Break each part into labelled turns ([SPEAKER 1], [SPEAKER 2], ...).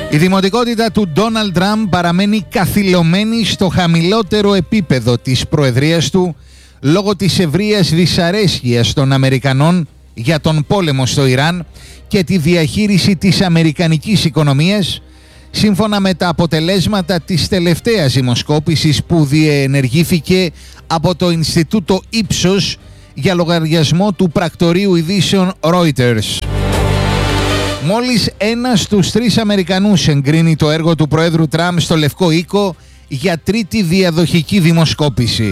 [SPEAKER 1] Η δημοτικότητα του Ντόναλντ Τραμπ παραμένει καθυλωμένη στο χαμηλότερο επίπεδο της προεδρίας του λόγω της ευρείας δυσαρέσκειας των Αμερικανών για τον πόλεμο στο Ιράν και τη διαχείριση της αμερικανικής οικονομίας, σύμφωνα με τα αποτελέσματα της τελευταίας δημοσκόπησης που διενεργήθηκε από το Ινστιτούτο Ipsos για λογαριασμό του πρακτορείου ειδήσεων Reuters. Μόλις 1 στους 3 Αμερικανούς εγκρίνει το έργο του Προέδρου Τραμπ στο Λευκό Οίκο για τρίτη διαδοχική δημοσκόπηση.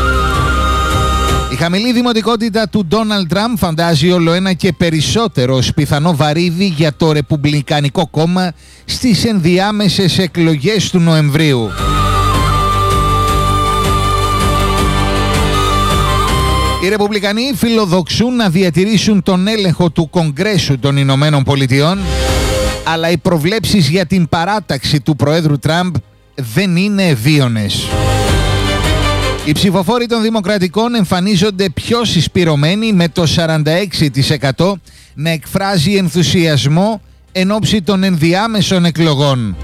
[SPEAKER 1] Η χαμηλή δημοτικότητα του Ντόναλντ Τραμπ φαντάζει όλο ένα και περισσότερο ως πιθανό βαρύδι για το Ρεπουμπλικανικό κόμμα στις ενδιάμεσες εκλογές του Νοεμβρίου. Οι Ρεπουμπλικανοί φιλοδοξούν να διατηρήσουν τον έλεγχο του Κογκρέσου των Ηνωμένων Πολιτειών, αλλά οι προβλέψεις για την παράταξη του Προέδρου Τραμπ δεν είναι ευίωνες. Οι ψηφοφόροι των Δημοκρατικών εμφανίζονται πιο συσπηρωμένοι, με το 46% να εκφράζει ενθουσιασμό εν ώψη των ενδιάμεσων εκλογών.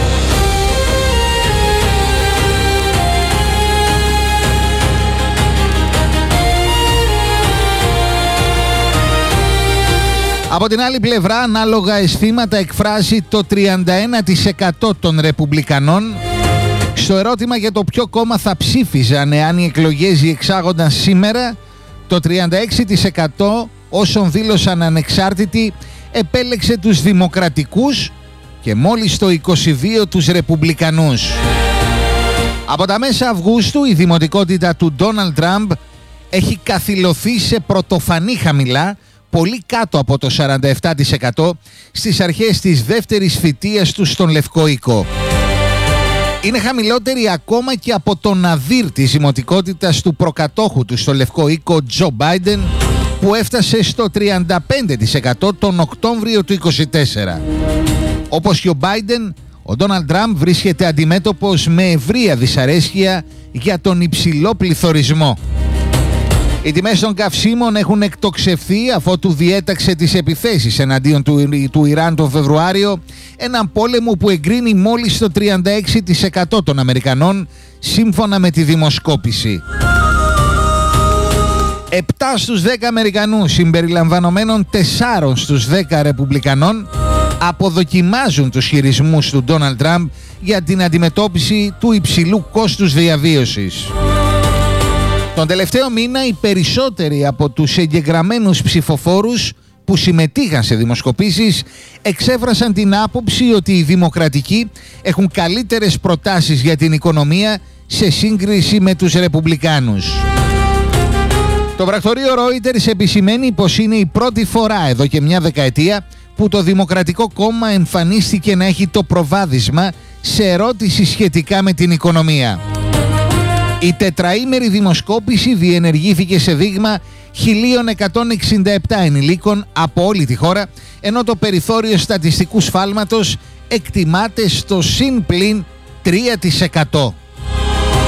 [SPEAKER 1] Από την άλλη πλευρά, ανάλογα αισθήματα εκφράζει το 31% των Ρεπουμπλικανών στο ερώτημα για το ποιο κόμμα θα ψήφιζαν εάν οι εκλογές διεξάγονταν σήμερα. Το 36% όσων δήλωσαν ανεξάρτητοι επέλεξε τους Δημοκρατικούς και μόλις το 22% τους Ρεπουμπλικανούς. Από τα μέσα Αυγούστου η δημοτικότητα του Ντόναλντ Τραμπ έχει καθυλωθεί σε πρωτοφανή χαμηλά, πολύ κάτω από το 47% στις αρχές της δεύτερης θητείας του στον Λευκό Οίκο. Είναι χαμηλότερη ακόμα και από τον ναδύρ της δημοτικότητας του προκατόχου του στο Λευκό Οίκο, Τζο Μπάιντεν, που έφτασε στο 35% τον Οκτώβριο του 2024. Όπως και ο Μπάιντεν, ο Ντόναλντ Τραμπ βρίσκεται αντιμέτωπος με ευρεία δυσαρέσκεια για τον υψηλό πληθωρισμό. Οι τιμές των καυσίμων έχουν εκτοξευθεί αφότου διέταξε τις επιθέσεις εναντίον του Ιράν τον Φεβρουάριο, έναν πόλεμο που εγκρίνει μόλις το 36% των Αμερικανών, σύμφωνα με τη δημοσκόπηση. 7 στους 10 Αμερικανούς, συμπεριλαμβανομένων 4 στους 10 Ρεπουμπλικανών, αποδοκιμάζουν τους χειρισμούς του Ντόναλντ Τραμπ για την αντιμετώπιση του υψηλού κόστους διαβίωσης. Τον τελευταίο μήνα οι περισσότεροι από τους εγγεγραμμένους ψηφοφόρους που συμμετείχαν σε δημοσκοπήσεις εξέφρασαν την άποψη ότι οι Δημοκρατικοί έχουν καλύτερες προτάσεις για την οικονομία σε σύγκριση με τους Ρεπουμπλικάνους. Το πρακτορείο Reuters επισημαίνει πως είναι η πρώτη φορά εδώ και μια δεκαετία που το Δημοκρατικό κόμμα εμφανίστηκε να έχει το προβάδισμα σε ερώτηση σχετικά με την οικονομία. Η τετραήμερη δημοσκόπηση διενεργήθηκε σε δείγμα 1.167 ενηλίκων από όλη τη χώρα, ενώ το περιθώριο στατιστικού σφάλματος εκτιμάται στο συν πλην 3%.